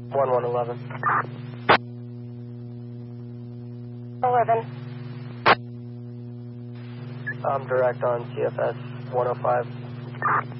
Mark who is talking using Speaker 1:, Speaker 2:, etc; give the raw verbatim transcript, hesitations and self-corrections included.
Speaker 1: one one eleven.
Speaker 2: eleven.
Speaker 1: I'm direct on C F S one oh five.